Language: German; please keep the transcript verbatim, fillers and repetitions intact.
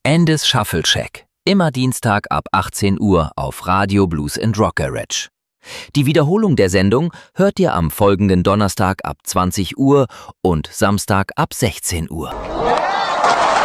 Andes Shuffle Shack. Immer Dienstag ab achtzehn Uhr auf Radio Blues and Rock Garage. Die Wiederholung der Sendung hört ihr am folgenden Donnerstag ab zwanzig Uhr und Samstag ab sechzehn Uhr.